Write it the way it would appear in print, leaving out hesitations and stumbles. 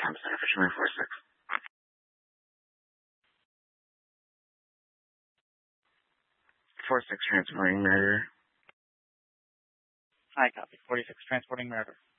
Tom Center, Fisherman 46. 46 transporting murder. Hi, copy. 46 transporting murder.